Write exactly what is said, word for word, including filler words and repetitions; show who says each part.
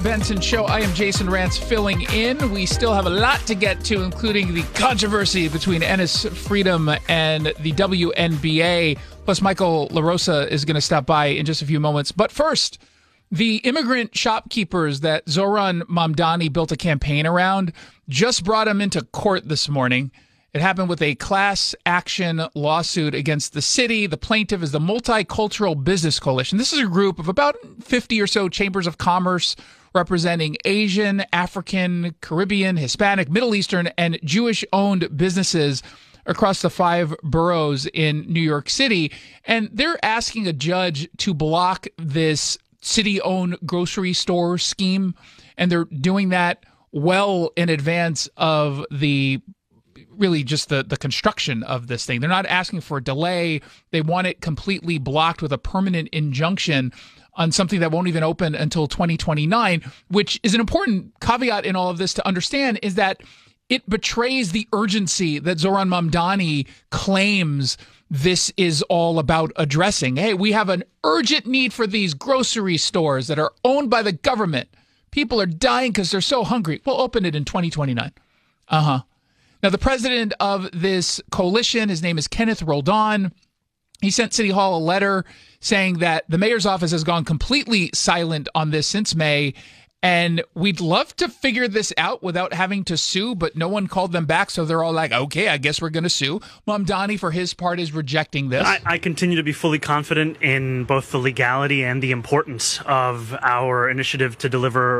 Speaker 1: Benson Show. I am Jason Rantz filling in. We still have a lot to get to, including the controversy between Ennis Freedom and the W N B A. Plus, Michael LaRosa is going to stop by in just a few moments. But first, the immigrant shopkeepers that Zohran Mamdani built a campaign around just brought him into court this morning. It happened with a class action lawsuit against the city. The plaintiff is the Multicultural Business Coalition. This is a group of about fifty or so chambers of commerce representing Asian, African, Caribbean, Hispanic, Middle Eastern, and Jewish-owned businesses across the five boroughs in New York City. And they're asking a judge to block this city-owned grocery store scheme. And they're doing that well in advance of the really just the, the construction of this thing. They're not asking for a delay. They want it completely blocked with a permanent injunction on something that won't even open until twenty twenty-nine, which is an important caveat in all of this to understand, is that it betrays the urgency that Zohran Mamdani claims this is all about addressing. Hey, we have an urgent need for these grocery stores that are owned by the government. People are dying because they're so hungry. We'll open it in twenty twenty-nine. Uh-huh. Now, the president of this coalition, his name is Kenneth Roldan. He sent City Hall a letter saying that the mayor's office has gone completely silent on this since May, and we'd love to figure this out without having to sue, but no one called them back, so they're all like, okay, I guess we're going to sue. Mamdani, for his part, is rejecting this.
Speaker 2: I, I continue to be fully confident in both the legality and the importance of our initiative to deliver